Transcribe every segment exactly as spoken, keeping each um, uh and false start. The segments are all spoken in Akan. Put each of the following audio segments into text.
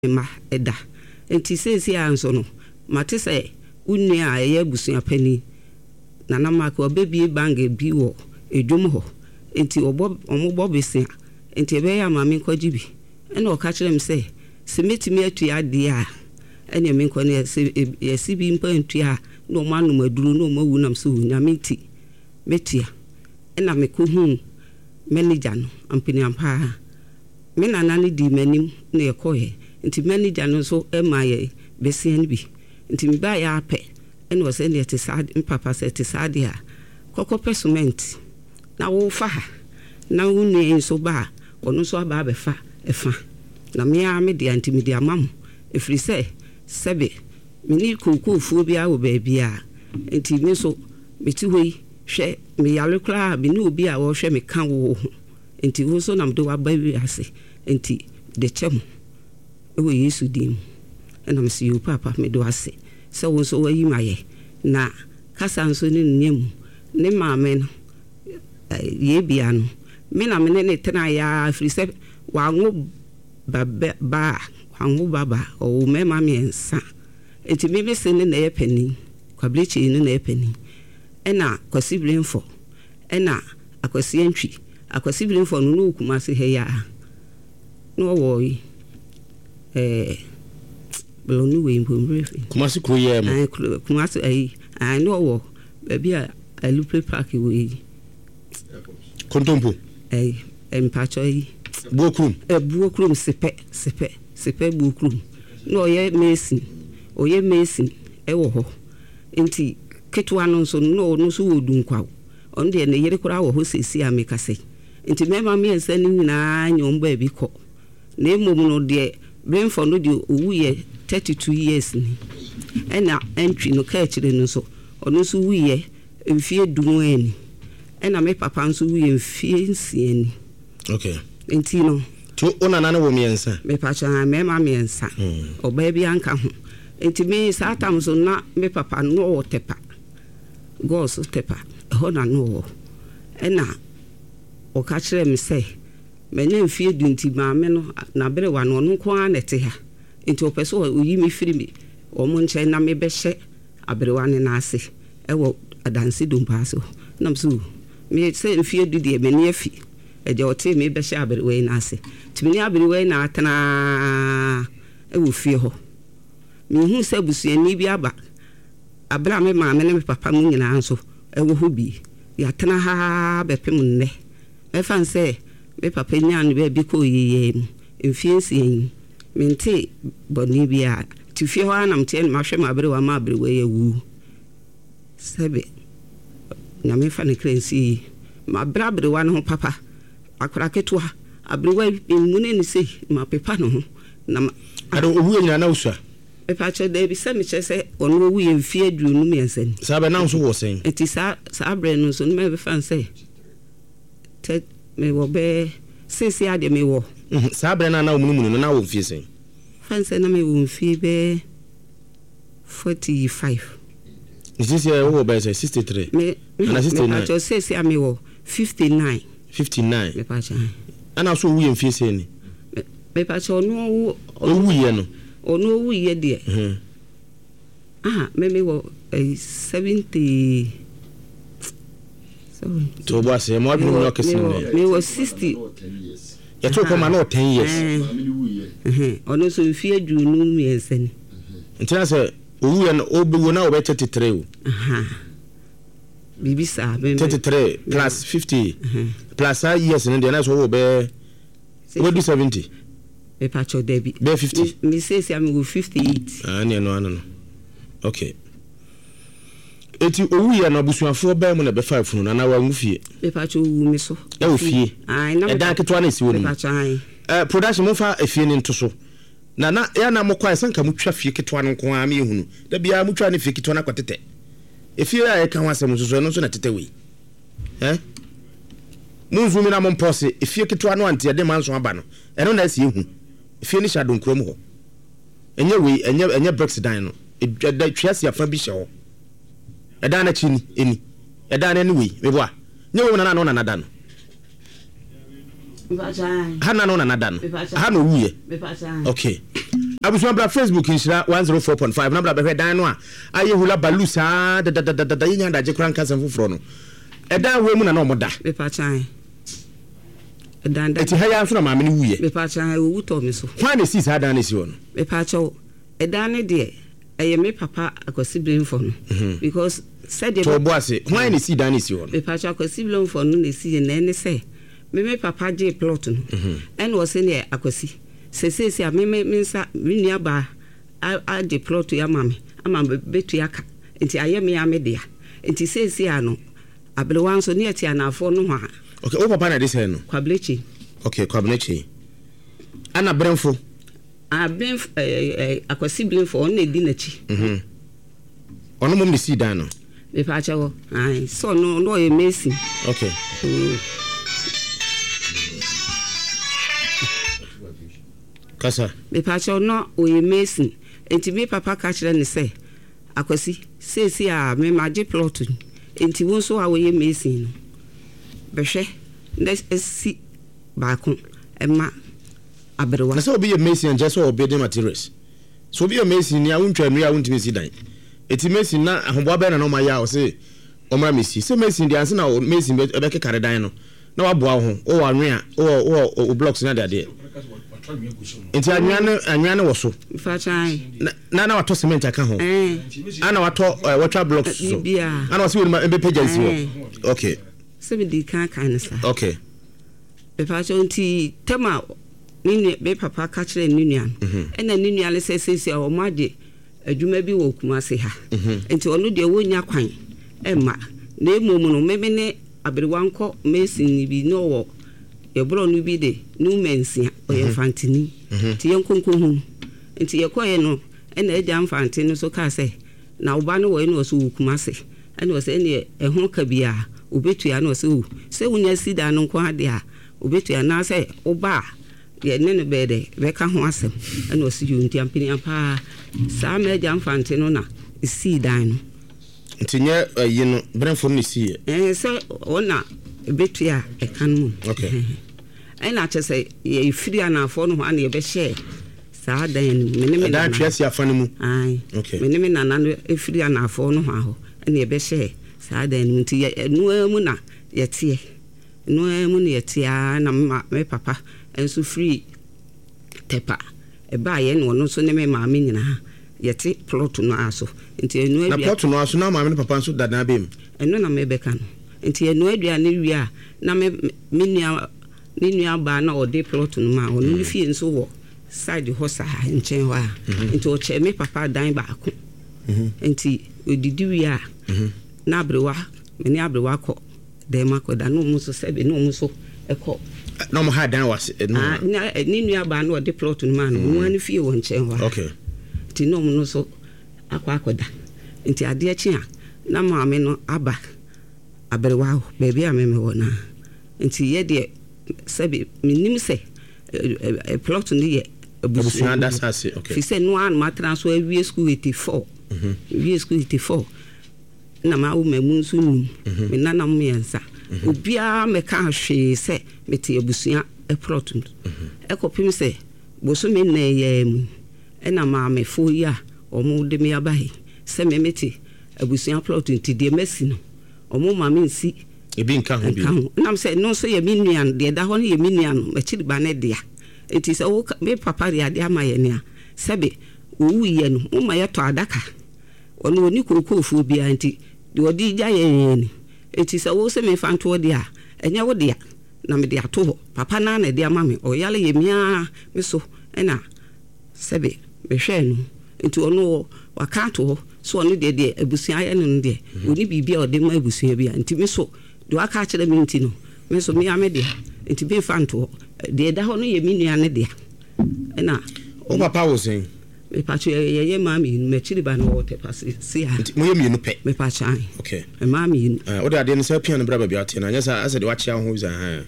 ma eda enti sesi anso no mate se unni a ye busua pani na na maka obebie bange bi wo edwom ho enti obo omobo besia enti ebe ya ma me kwaji bi ena o ka kire me se se metimi atu ade a ene me nkwane ye si bi mpa ntu a no manu maduru no mawu nam so nyame nti metia ena me ko hu manager no ampini ampa me nana ne di manim na ye koye nti manager no so emaye besien bi nti me ba ya ape ene wo se ne te sad papa se te sad ya kokko pesement na wo fa ha na wo ne so ba ono so aba be fa efa na me a me dia nti me dia mam efri se sebe me ni kokofu bi a wo ba bia nti me so me ti hoi hwe me yale kra bi ni obi a wo hwe me kan wo nti wo so nam do wa ba wi ase nti de chem ewo Yesu dim ena me si yo papa me do ase se wo so wayi maye na kasa nso ni nyem ne maame no ye bia no me na me ne tena ya firi se wa ngo ba ba wa ngo baba o me ma me nsa enti me be se ne na ye pani kwablechi ni na ye pani ena kwasibrenfo ena akwasi antwi akwasibrenfo no no kuma se he ya no wo yi eh belonu we impombre kuma se kro ye mo kuma se ai ai no wo ba bia alupe park we kontompo ai empacho yi buokrum e buokrum sepe sepe sepe buokrum no ye mesin oye mesin e wo ho enti ketwa no so no no so wodun kwa on de ne yere kura wo ho sesi amekase enti mema me ensa ni nyina nyom ba bi ko na emom no de Bremfo no de owuye thirty-two years ni ena entry no ka kire no so ono so wuye mfie dunu ani ena me papa nso wuye mfie nsie ni okay enti no to ona nana wo miensa me pacha me ma miensa oba bi anka ho enti me satam so na me papa no wo tepa go so tepa ho na no ena o ka kire me say menye mfie dunti maame no na bere wa no no ko anete ha enti opeso oyi mi firi mi o mo nche na me be hye abere wa ne na ase e wo adanse dumpa so nam so me se mfie dudi e meni afi e je ote me be hye abere wa na ase timi abere wa na atana e wo fie ho me hu se busuani bi aba abra me maame ne me papa mu nyina nso e wo ho bi ya tana ha be pem nne e fan se be papa nyan be bi ko yeye mfiensi yin mente boni bia ti fie ho anam te ma hwe ma bere wa ma bere we yawu sebe na me fa ne krensi ma bra bere wa no papa akra ketua abere wa mune ni sei ma pepa no na ado owu nyina na usua e pa che de bi se me che se ono owu ye mfie aduonu me ensen sa be na so wo sen enti sa sa bre no so me be fan say te me wo be sisi ade me wo sa bre na na omunumunu no na wo mfie sen fanse na me wo mfie be forty-five sisi e wo be say sixty-three me na sixty-nine me pa sisi ame wo fifty-nine fifty-nine me pa cha ana so wo ye mfie sen ni me pa cha ono wo owu ye no ono wo ye de mhm ah me me wo seventy to bo ase mo adunu no kese ne me was sixty ya to ko ma no ten years eh ono so mfie aduonu me ensen ntina se owu ye no obewo na obe thirty-three o aha bibi sa be thirty-three plus fifty plus a years ne de na so obe obe seventy be pacho debi be fifty me say say am go fifty-eight ah ne no ano no okay eti owu ye na busuafo ba mu na be five funu na na wa nwufie be pacho wu mi so e ofie ai na e da ketwa na si wonu pacho ai eh production mo fa afie ni nto so na na ya na mo kwa sanka mo twa fie ketwa no ko am ehunu da bia mo twa ne fie ketwa na kwatete efie ya e kan wasem so no so na tete we eh mo nzumi na mo mpose efie ketwa no ante de manso aba no e no na si ehu efie ni sha donkrom ho enye we enye enye brexit no e da twa si afa bi hye ho eda na chini eni eda na ni we mebo a nye wo na na no na nada no me pacho ai ha na no na nada no ha no wuye me pacho ai okay Abusua bra Facebook inshira one oh four point five na bra behwe dan no a aye hula balusa da da da da yinya da je kran kansan foforo no edan we mu na no moda be pa chan edan da eti ha ya so na maame ne wuye be pa chan wo wuto me so kwa ne si sa dan ne si wo no be pa cho edan ne de eye me papa akosi brain for no because said the to bo ase kwa ne si dan ne si wo no be pa cho akosi brain for no ne si ne ne say me me papa je plot no en wo se ne akosi sese se me me nsa me nua ba a de plot ya mame ama betu ya ka nti aye me ya me dia nti sese ano abelewan so ne ati anafo no ha okay o papa na de say no kwablechi okay kwablechi ana bremfo a bremfo eh akwasi bremfo on na di na chi mhm ono mom de si dan no me pa chawo ai so no no e mesi okay kasa me pa chawo no o e mesi enti me papa ka kire ne say akwasi sesi a me maje plot enti won so a wo ye mesi no behwe nesi baako ema abrewa na so obi ye mesi and just so building materials so obi ye mesi ni awuntwa nua awuntimi si dan eti mesi na ahobo abe na no ma ya o se omra mesi se mesi ndi anse na mesi be ke kare dan no na waboa ho o wa nwa o o blocks na de enti anwa ne anwa ne wo so fa chan na na wato cement aka ho ana wato water blocks so ana wasi woni be pages wo okay se be di kan kan sa okay be fa chan ti tema ni be papa ka kire ni nua ena ni nua le se se se o maje adwuma bi wo kuma se ha enti ono de wonya kwan emma na emom no meme ne abrewanko mesin ni bi no wo ye bro no bi de nu mensia o ye fantini ti ye nkonko hu enti ye koye no ena eja mfantini so ka se na oba no wo no so kuma se ena wo se ne ehun ka bia obetua no so se wunya sida no nko ade a obetua na se oba ye ne ne bede be ka ho asem ena wo se yunti ampini ampa sa ma eja mfantini na si dan no ntinye yi no bremfo ni si eh se ona betua e kan mu okay ai na chese ye firi anafo no ha na ye be share sa dan me ne me na twa si afane mu ai okay me ne me na na e firi anafo no ha ho na ye be share sa dan mu nti nu mu na ye tie nu mu na ye tie na me papa enso free tepa e ba ye no no so ne me ma me nyina yeti plot no aso nti enu adua na plot no aso na ma me papa nso dada bem enu na me beka no nti enu adua ne wi a na me menua ne nua ba na ode plot no ma onu mm. fie nso wo side ho sa nchen wa nti o che me papa dan ba ko nti odidi wi a na abrewa me ne abrewa ko de ma ko da no mu so sebe no mu so e ko na mo ha dan was no ne nua ba na ode plot no ma no mu ani fie wo nchen wa okay ti no mu no so akwa akoda nti ade achi a na maame no aba abrewa ho baby a me me wona nti ye de sabi minim se e plot no ye abusuan da sase okay fi se no an matra so awie school eighty-four mhm awie school eighty-four na ma wo mamu nso num me nana mo yensa obia me ka hwe se meti abusuan e plot no e kopim se boso me na ye mu ena maame fo ya omo de me abahe se me meti abusuan plot nti de mesi no omo maame nsi ebi nka ho bi nam se no so ye minuan de da ho no ye minuan ma chiri ba ne dia enti se wo me papa de ade ama ye ne a sebe wo wuye no wo ma ye to adaka ono oni kokofo bi anti de odi gya ye ni enti se wo se me fanto de a enya wo de na me de ato ho papa na na de ama me o yale ye mia me so ena sebe be hwe no enti ono waka to so ono de de abusuan ye no de oni bibia o de ma abusuan bi anti me so do aka kire me nti no me so me ame de nti be fanto de da ho no ye minua ne de na o papa wo sen me pa che ye ye mami me chiri ba no wote pass si ha mo ye mienu pe me pa chan okay me mami o de ade ne sa piano bra ba bia te na nya sa ase de wa chia ho za ha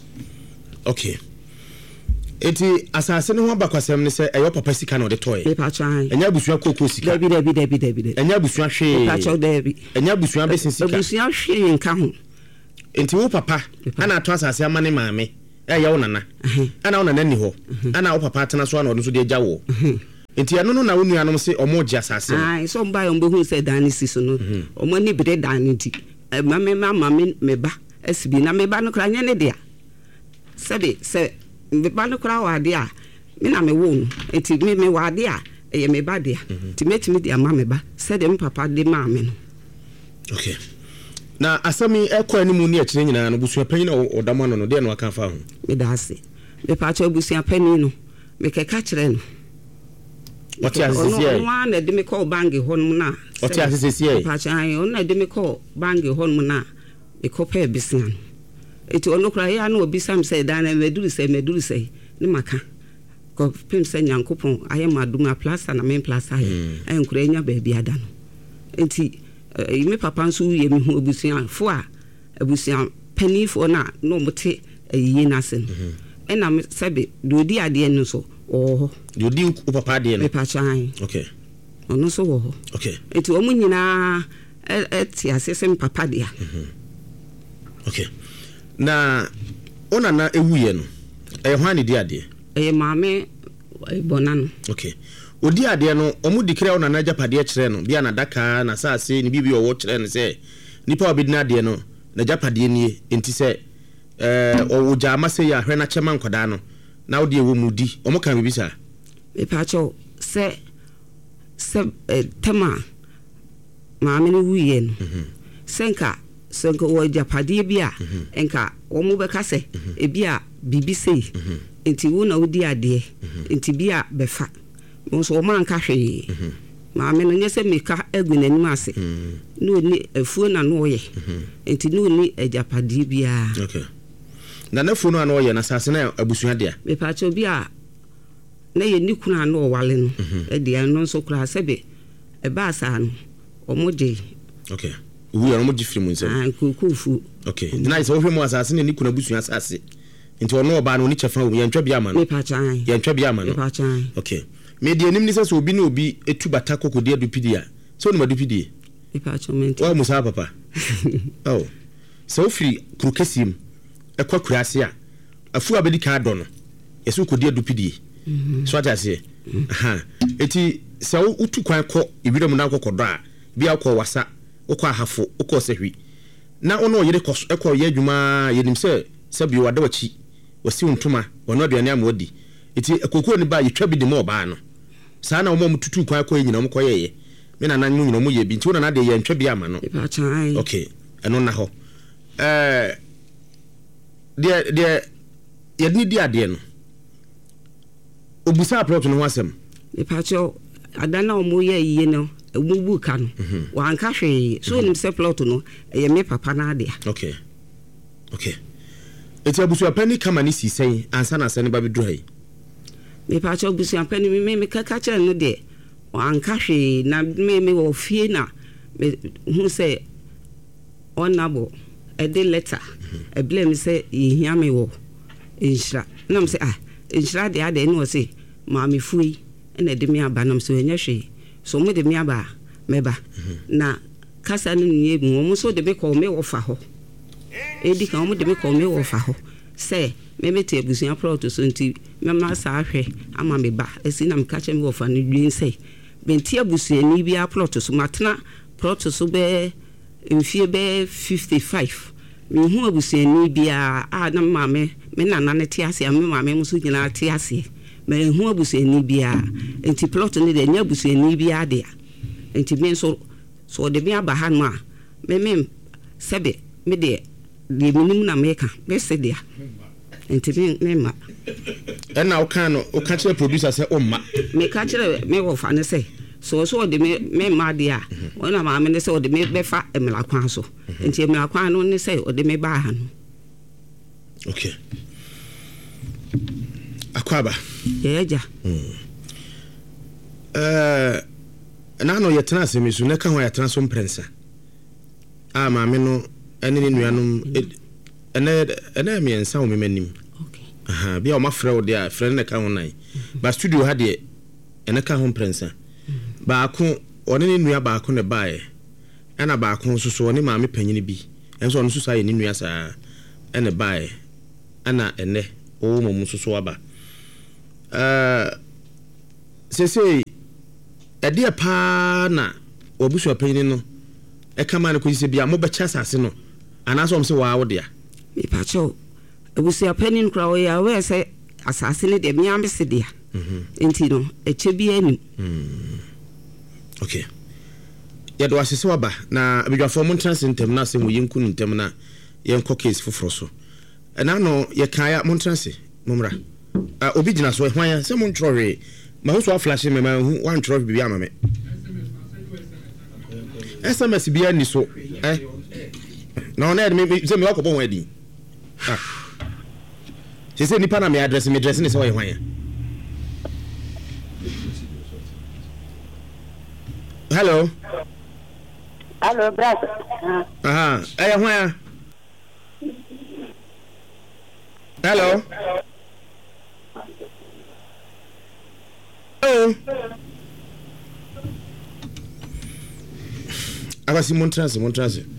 okay eti asase ne ho abakwasem ne se eyo papa sika na de toy me pa chan enya busua kokko sika dabi dabi dabi dabi enya busua hwe me pa cha dabi enya busua be sika busua hwe nka ho enti wo papa ana ato asase amane maame e ye wo nana ana wo nana ni ho ana wo papa atena so ana wo so de agya wo enti ano no na wonu anom se omo gya asase ah so mba yo mbehu se dan si so no omo ni bere dan nti ma me ma me me ba asibi na me ba no kra nya ne dia sebe se me ba no kra wa dia me na me wo no enti me me wa dia e me ba dia ti metimi dia ma me ba se de me papa de ma me no okay na asami ekwa ni mu ni akire nyina no busua panyi na odama no no de no aka fa ho me da ase me pa cho busua panyi no me keka kire no Oti asisi e. Ono na de me call bangi honum na. Oti asisi e. Pa chan ono na de me call bangi honum na. E ko pa bisian. Eti ono kra ya na obi sam say dan na meduru say meduru say ne maka. Ko pim say nyankopon aye maduma plaza na men plaza aye. Aye nkura nya ba bia da no. Enti me papa nso ye me hu obusian fo a obusian panifo na no mote ayi na sen. E na me sebe do di ade no so. Oh, you do papa de no. Me pa chan. Okay. Ono so wo. Okay. Eti omu nyina eti asese papa dia. Mhm. Okay. Na ona na ewuye no. E hwan di ade? E maame bonano. Okay. Odi ade no omu dikira ona na japade kire no bia na daka na saase ni bibi owo kire no se nipa obedina ade no na japade nie enti se eh owo jama se ya hwe na chema nkoda no na odi ewo mudi omo kan bibi sa me pacho se se tema maame no wuye no senka senka wo japade bia enka omo beka se e bia bibi sei enti wo na odi ade enti bia befa mo so man ka hwe maame no nyese meka agu nanim ase no ni afuo na no ye enti no ni ajapade bia. Okay. Na na afuo no na ye na sase na abusua dia me pacho bia na ye ni kuna no wale no e dia no so kura sebe e ba sa no omoje. Okay. Uwu ya omoje firi mu nsem ah kukufu. Okay. Na isa wo hwe mu asase na ni kuna abusua asase enti ono oba no ni chefa wo ye ntwa bia ma no me pacho an ye ntwa bia ma no me pacho an. Okay. Me de nim ni se so obi na obi etu bata kokodi adupidi a so no madupidi me pacho menti wa musa papa oh so free krukesim ekwa kurase a afu abedi ka do no yeso kodi adupidi so ata se aha eti se utu kwan ko ibiram na kokodo a bia ko wasa ukwa hafo ukọ sehwi na ono yire ko ekọ ye adwuma yenim se se bi wada wachi wasi untuma wono aduane amodi eti ekoko ni ba yetwa bi de mo ba no saa na omo mututu kwan ko nyina mo koyeye me na nan nyina mo ye bi nti wona na de ye ntwa bi ama no. Okay eno na ho eh de de ye ni di ade no obusa plot no wasem e pacho adana omo ye yiye no ebubu ka no wa anka hwe so nim se plot no ye me papa na ade. Okay. Okay. Eti abusu apani kama ni sisen ansa na sane ba bedru hai me pacho busu apani me me kaka kire no de wa anka hwe na me me wo fie na me hu se onabo e de letter e blame se yihia me wo inshra na me se ah inshra de ade no se ma me fui na de me aba na me so enya hwe so mo de me aba meba na kasa no nye mu mo so de me ko me wo fa ho edi kan mo de me ko me wo fa ho se me mete abusuan plot so nti me ma sa hwe ama me ba esi na me ka che me wo fa no dwin se benti abusuan ni bia plot so matena plot so be mfie be fifty-five me hu abusuan ni bia a na ma me me na na ne ti ase me ma me mo so nyina ti ase me hu abusuan ni bia enti plot ni de nya abusuan ni bia de enti me so so de me aba ha no a me me sebe me de de minim na meka me se de enti me ma ena o kan no o ka kire producer say o ma me ka kire me wo fa ne say so so de me me ma de a ona ma me ne say o de me be fa emla kwan so enti emla kwan no ne say o de me ba ha no. Okay. Akwaba yeja eh na no yetena asemisu ne ka ho yetena so mprensa a ma me no ene ne nuanom ene ene me ensa o me manim. Okay. Aha bia o ma frɛ o de a frɛ ne ka ho nan ba studio ha de ene ka ho mprensa ba ko one ne nua ba ko ne bae ana ba ko so so one ma me panyini bi enso ono so sa ye ne nua sa ene bae ana ene o mo mo so so aba eh sese ɛdeɛ paa na obusu apanyin no ɛkama no kɔsi bia mo bɛkyɛ asase no anaasɛ ɔm sɛ waa wo dea mepakyɛw abusu apanyin kora ɔyɛ awɛ sɛ asase no deɛ mea me se dea nti no ɛkyɛ bi anim okay yɛde wasese waba na abadwafoɔ mo ntena se ntɛm no asɛm wɔ yɛnku no ntɛm na yɛnkɔ case foforɔ so ɛna no yɛkaeɛ mo ntena se mommra obi gyina so ɛhwan sɛ mo ntwerɛ hwee ma ho so aflashe me ma hu wantwerɛ biribi ama me S M S bia ni so eh na ona me sɛ me wakɔbɔ ho adi ah sɛ sɛ nipa na me address me address ne sɛ ɔyɛ hwan ya hello hello brother aha ɛyɛ hwan ya hello oh abasi montrance montrance